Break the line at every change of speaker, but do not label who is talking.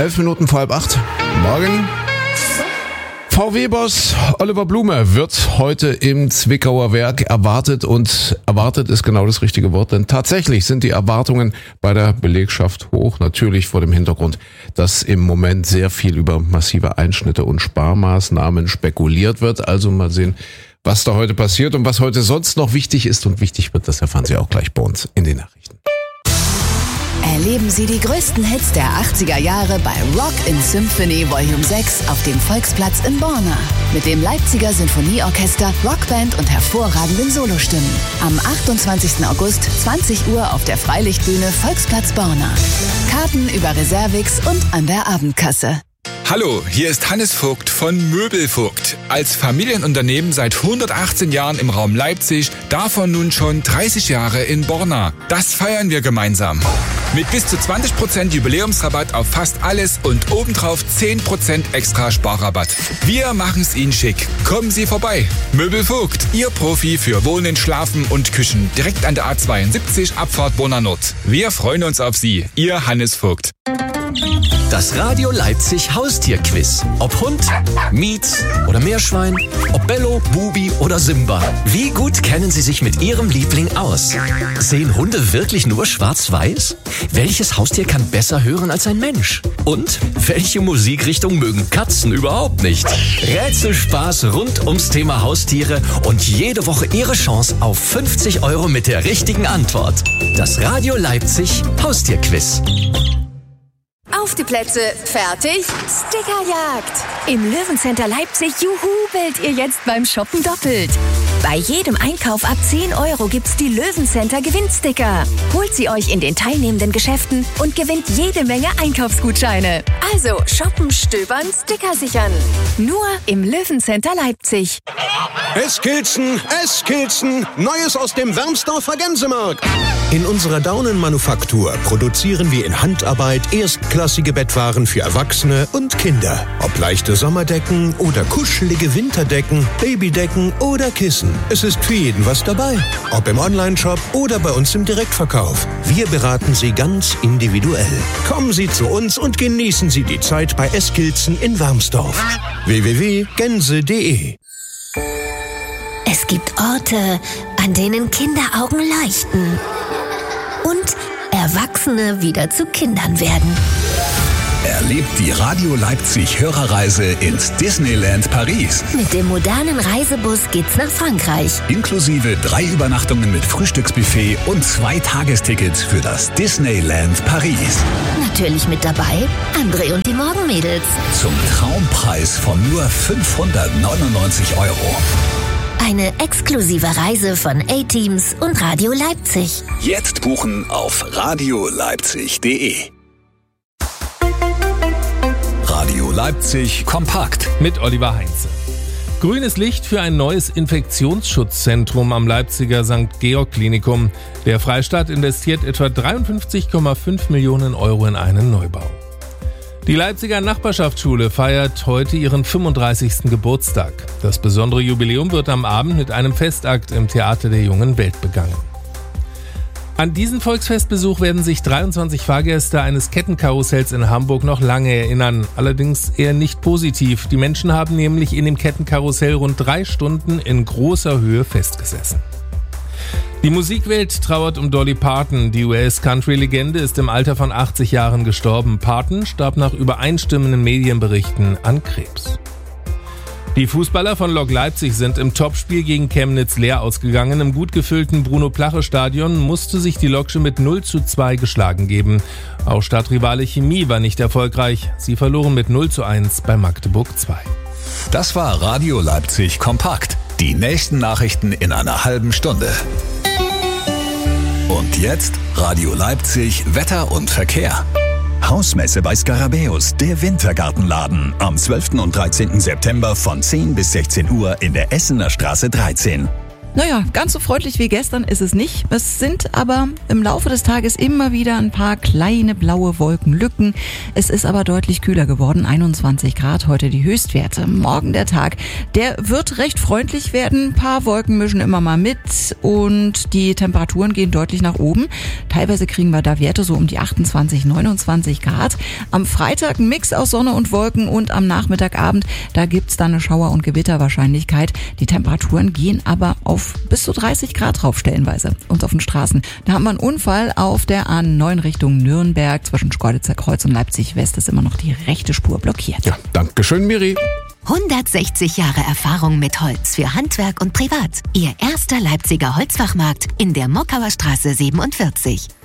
11 Minuten vor 7:30. Morgen. VW-Boss Oliver Blume wird heute im Zwickauer Werk erwartet, und erwartet ist genau das richtige Wort, denn tatsächlich sind die Erwartungen bei der Belegschaft hoch, natürlich vor dem Hintergrund, dass im Moment sehr viel über massive Einschnitte und Sparmaßnahmen spekuliert wird. Also mal sehen, was da heute passiert und was heute sonst noch wichtig ist und wichtig wird, das erfahren Sie auch gleich bei uns in den Nachrichten.
Erleben Sie die größten Hits der 80er Jahre bei Rock in Symphony Volume 6 auf dem Volksplatz in Borna. Mit dem Leipziger Sinfonieorchester, Rockband und hervorragenden Solostimmen. Am 28. August, 20 Uhr auf der Freilichtbühne Volksplatz Borna. Karten über Reservix und an der Abendkasse.
Hallo, hier ist Hannes Vogt von Möbelvogt. Als Familienunternehmen seit 118 Jahren im Raum Leipzig, davon nun schon 30 Jahre in Borna. Das feiern wir gemeinsam. Mit bis zu 20% Jubiläumsrabatt auf fast alles und obendrauf 10% extra Sparrabatt. Wir machen's Ihnen schick. Kommen Sie vorbei. Möbelvogt, Ihr Profi für Wohnen, Schlafen und Küchen. Direkt an der A72, Abfahrt Borna Nord. Wir freuen uns auf Sie. Ihr Hannes Vogt.
Das Radio Leipzig Haustierquiz. Ob Hund, Mietz oder Meerschwein, ob Bello, Bubi oder Simba. Wie gut kennen Sie sich mit Ihrem Liebling aus? Sehen Hunde wirklich nur schwarz-weiß? Welches Haustier kann besser hören als ein Mensch? Und welche Musikrichtung mögen Katzen überhaupt nicht? Rätselspaß rund ums Thema Haustiere und jede Woche Ihre Chance auf 50 € mit der richtigen Antwort. Das Radio Leipzig Haustierquiz.
Auf die Plätze, fertig, Stickerjagd! Im Löwencenter Leipzig jubelt ihr jetzt beim Shoppen doppelt. Bei jedem Einkauf ab 10 € gibt's die Löwencenter Gewinnsticker. Holt sie euch in den teilnehmenden Geschäften und gewinnt jede Menge Einkaufsgutscheine. Also shoppen, stöbern, Sticker sichern. Nur im Löwencenter Leipzig.
Eskilzen, Neues aus dem Wermsdorfer Gänsemarkt. In unserer Daunenmanufaktur produzieren wir in Handarbeit erstklassige Bettwaren für Erwachsene und Kinder. Ob leichte Sommerdecken oder kuschelige Winterdecken, Babydecken oder Kissen. Es ist für jeden was dabei. Ob im Onlineshop oder bei uns im Direktverkauf. Wir beraten Sie ganz individuell. Kommen Sie zu uns und genießen Sie die Zeit bei Eskilzen in Wermsdorf. www.gänse.de.
Es gibt Orte, an denen Kinderaugen leuchten und Erwachsene wieder zu Kindern werden.
Erlebt die Radio Leipzig Hörerreise ins Disneyland Paris.
Mit dem modernen Reisebus geht's nach Frankreich.
Inklusive 3 Übernachtungen mit Frühstücksbuffet und 2 Tagestickets für das Disneyland Paris.
Natürlich mit dabei André und die Morgenmädels.
Zum Traumpreis von nur 599 €.
Eine exklusive Reise von A-Teams und Radio Leipzig.
Jetzt buchen auf radioleipzig.de. Radio Leipzig kompakt
mit Oliver Heinze. Grünes Licht für ein neues Infektionsschutzzentrum am Leipziger St. Georg Klinikum. Der Freistaat investiert etwa 53,5 Millionen € in einen Neubau. Die Leipziger Nachbarschaftsschule feiert heute ihren 35. Geburtstag. Das besondere Jubiläum wird am Abend mit einem Festakt im Theater der Jungen Welt begangen. An diesen Volksfestbesuch werden sich 23 Fahrgäste eines Kettenkarussells in Hamburg noch lange erinnern. Allerdings eher nicht positiv. Die Menschen haben nämlich in dem Kettenkarussell rund 3 Stunden in großer Höhe festgesessen. Die Musikwelt trauert um Dolly Parton. Die US-Country-Legende ist im Alter von 80 Jahren gestorben. Parton starb nach übereinstimmenden Medienberichten an Krebs. Die Fußballer von Lok Leipzig sind im Topspiel gegen Chemnitz leer ausgegangen. Im gut gefüllten Bruno-Plache-Stadion musste sich die Loksche mit 0:2 geschlagen geben. Auch Stadtrivale Chemie war nicht erfolgreich. Sie verloren mit 0:1 bei Magdeburg 2.
Das war Radio Leipzig kompakt. Die nächsten Nachrichten in einer halben Stunde. Und jetzt Radio Leipzig Wetter und Verkehr. Hausmesse bei Skarabäus, der Wintergartenladen. Am 12. und 13. September von 10 bis 16 Uhr in der Essener Straße 13.
Naja, ganz so freundlich wie gestern ist es nicht. Es sind aber im Laufe des Tages immer wieder ein paar kleine blaue Wolkenlücken. Es ist aber deutlich kühler geworden. 21 Grad heute die Höchstwerte. Morgen der Tag, der wird recht freundlich werden. Ein paar Wolken mischen immer mal mit und die Temperaturen gehen deutlich nach oben. Teilweise kriegen wir da Werte so um die 28, 29 Grad. Am Freitag ein Mix aus Sonne und Wolken und am Nachmittagabend, da gibt's dann eine Schauer- und Gewitterwahrscheinlichkeit. Die Temperaturen gehen aber auf bis zu 30 Grad drauf stellenweise. Und auf den Straßen, da haben wir einen Unfall auf der A9 Richtung Nürnberg. Zwischen Schkeuditzer Kreuz und Leipzig West ist immer noch die rechte Spur blockiert.
Ja, dankeschön, Miri.
160 Jahre Erfahrung mit Holz für Handwerk und Privat. Ihr erster Leipziger Holzfachmarkt in der Mockauer Straße 47.